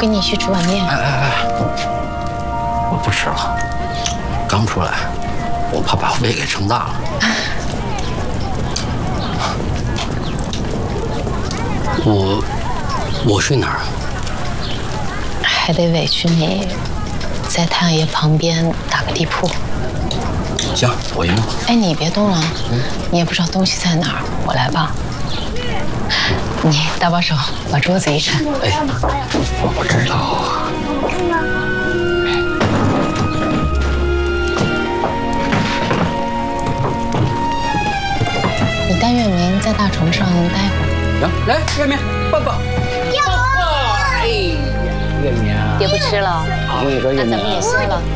跟你去煮碗面。 我不吃了，刚出来，我怕把胃给撑大了。我睡哪儿啊？ 还得委屈你，在太阳爷旁边打个地铺。 行，我赢了。 哎，你别动了，你也不知道东西在哪儿，我来吧。你搭把手，把桌子一闪。 哎，我不知道啊。 你带月明在大床上待会儿。 行，来，月明，抱抱。哎呀，月明， 爹不吃了， 我跟你说，月明。 那咱们也歇了。